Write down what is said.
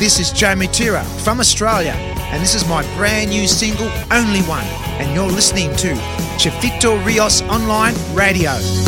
This is Joe Matera from Australia, and this is my brand new single, Only One, and you're listening to Chifito Rios Online Radio.